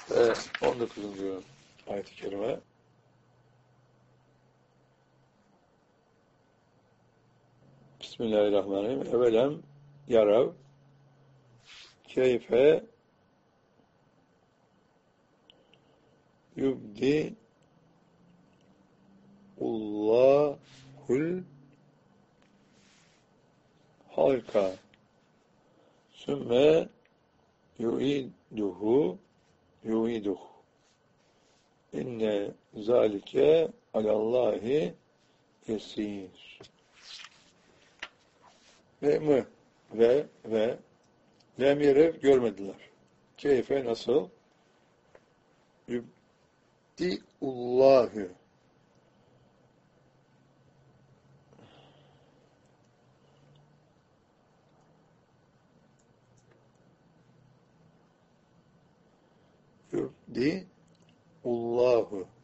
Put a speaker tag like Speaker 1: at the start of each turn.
Speaker 1: Ve 19. ayet-i kerime. Bismillahirrahmanirrahim. Evelem yarav keyfe yubdi Allahul halka sümme yu'iduhu inne zalike alallahi yesir. Ve lem yerev görmediler. Keyfe nasıl? Yubdi'ullahu Yubdi'ullahu